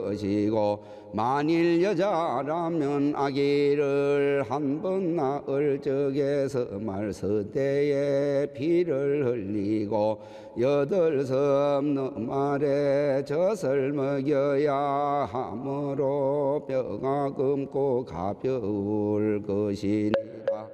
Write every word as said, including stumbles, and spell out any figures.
것이고 만일 여자라면 아기를 한 번 낳을 적에서 말서대에 피를 흘리고 여덟 섬 말에 젖을 먹여야 하므로 뼈가 검고 가벼울 것이니